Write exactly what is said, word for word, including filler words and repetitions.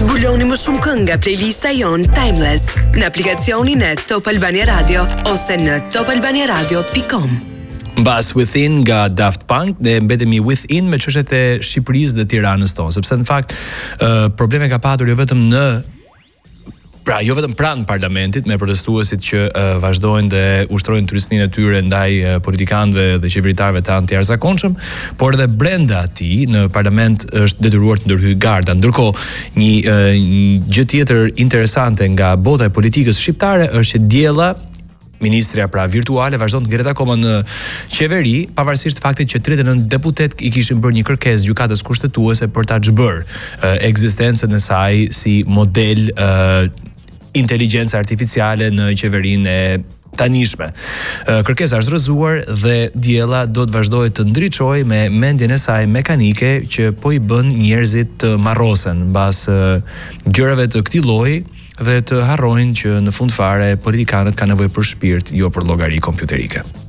Mbuloni më shumë këngë nga playlista jon Timeless në aplikacionin e Top Albania Radio ose në top albania radio dot com. Mbas Within nga Daft Punk dhe mbetemi Within me çështjet e Shqipërisë dhe Tiranës tonë, sepse në fakt uh, probleme ka patur jo vetëm në Pra, jo vetëm pranë parlamentit me protestuesit që uh, vazhdojnë dhe ushtrojnë turistëninë e tyre ndaj uh, politikanëve dhe qeveritarëve të anti-arzakonshëm, por edhe brenda atij në parlament është detyruar të ndërhyjë garda. Ndërkohë, një, uh, një gjë tjetër interesante nga bota e politikës shqiptare është që diella Ministria pra virtuale vazhdon të ngret akoma në qeveri, pavarësisht faktit që tridhjetë e nëntë deputet i kishin bërë një kërkesë gjykatës kushtetuese për ta xhbër uh, ekzistencën e saj si model uh, inteligjencë artificiale në qeverinë e tanishme. Kërkesa është rrëzuar dhe diella do të vazhdojë të ndriçojë me mendjen e saj mekanike që po i bën njerëzit të marrosen mbas gjërave të këtij lloji dhe të harrojnë që në fund fare politikanët kanë nevojë për shpirt, jo për llogari kompjuterike.